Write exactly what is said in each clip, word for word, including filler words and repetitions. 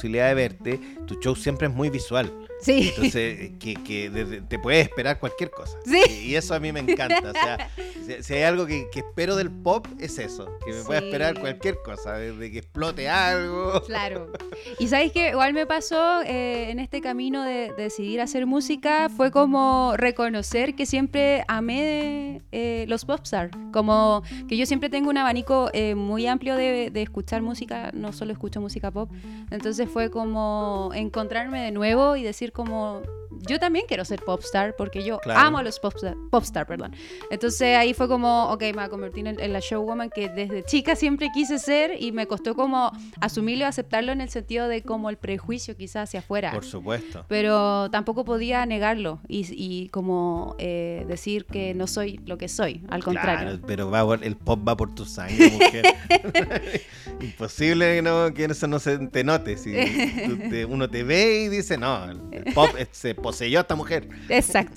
posibilidad de verte, tu show siempre es muy visual. Sí. Entonces, que, que desde- te puedes esperar cualquier cosa. Sí. Y, y eso a mí me encanta. O sea, si, si hay algo que, que espero del pop, es eso. Que me pueda Sí. esperar cualquier cosa. Desde que explote algo. Claro. Y sabes que igual me pasó eh, en este camino de, de decidir hacer música, fue como reconocer que siempre amé eh, los popstars. Como que yo siempre tengo un abanico eh, muy amplio de, de escuchar música, no solo escucho música pop. Entonces fue como encontrarme de nuevo y decir como yo también quiero ser popstar porque yo Claro. amo a los popstar, popstar, perdón. Entonces ahí fue como, ok, me voy a convertir en, en la showwoman que desde chica siempre quise ser y me costó como asumirlo y aceptarlo en el sentido de como el prejuicio quizás hacia afuera. Por supuesto. Pero tampoco podía negarlo y, y como eh, decir que no soy lo que soy, al contrario. Claro, pero va por- el pop va por tu sangre, mujer. Imposible que, no, que eso no se te note. Si tú te- uno te ve y dice, no, el pop eh, se poseyó a esta mujer. Exacto.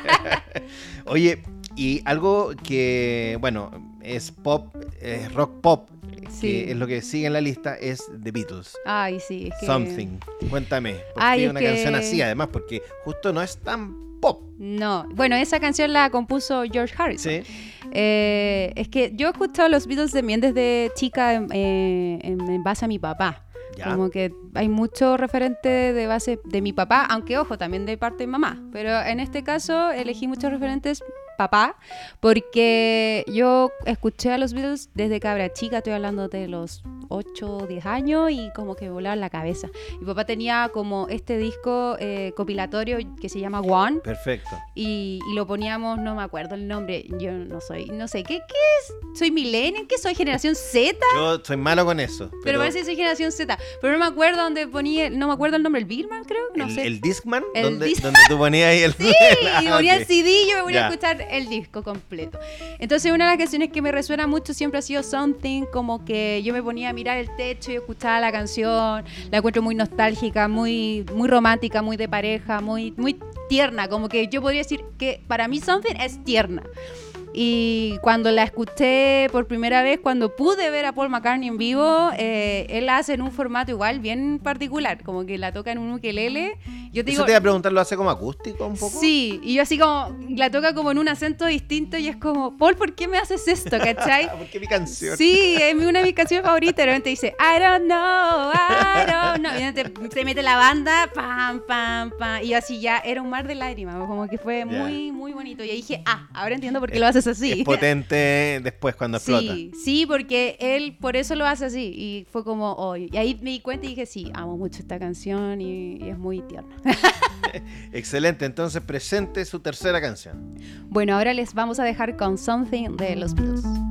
Oye, y algo que, bueno, es pop, es rock pop, Sí. que es lo que sigue en la lista, es The Beatles. Ay, sí, es que... Something. Cuéntame, ¿por Ay, qué es una que- canción así? Además, porque justo no es tan pop. No, bueno, esa canción la compuso George Harrison. Sí. Eh, es que yo he escuchado los Beatles también desde chica eh, en, en base a mi papá. Ya. Como que hay mucho referente de base de mi papá, aunque ojo, también de parte de mamá. Pero en este caso elegí muchos referentes papá, porque yo escuché a los Beatles desde cabra chica, estoy hablando de los ocho o diez años, y como que me volaba la cabeza. Mi papá tenía como este disco eh, compilatorio que se llama One, Perfecto. y, y lo poníamos, no me acuerdo el nombre, yo no soy, no sé, ¿qué, qué es? ¿Soy millennial? ¿Qué soy? ¿Generación Z? Yo soy malo con eso. Pero, Pero, parece que soy generación Z. Pero no me acuerdo dónde ponía, no me acuerdo el nombre, el Billman, creo, no el, sé. el Discman, El donde, Dis- donde tú ponías ahí el... Sí, y ponía Ah, el ok. C D y yo me ponía Ya. a escuchar el disco completo. Entonces una de las canciones que me resuena mucho siempre ha sido Something, como que yo me ponía a mirar el techo y escuchaba la canción, la encuentro muy nostálgica, muy, muy romántica, muy de pareja, muy, muy tierna, como que yo podría decir que para mí Something es tierna. Y cuando la escuché por primera vez, cuando pude ver a Paul McCartney en vivo, eh, él la hace en un formato igual bien particular, como que la toca en un ukelele. Yo te Eso digo, te iba a preguntar, ¿lo hace como acústico un poco? sí, y yo así como, la toca como en un acento distinto y es como, Paul, ¿por qué me haces esto? ¿Cachai? ¿Por qué mi canción? Sí, es mi- una de mis canciones favoritas. De repente dice, I don't know, I don't know. Y entonces te mete la banda, pam, pam, pam. Y así ya era un mar de lágrimas. Como que fue Ya. muy, muy bonito. Y ahí dije, ah, ahora entiendo por qué lo haces así. Es potente después cuando explota. Sí, sí, porque él por eso lo hace así. Y fue como, oh, y ahí me di cuenta y dije, sí, amo mucho esta canción y, y es muy tierna. Excelente, entonces presente su tercera canción. Bueno, ahora les vamos a dejar con Something de los Beatles.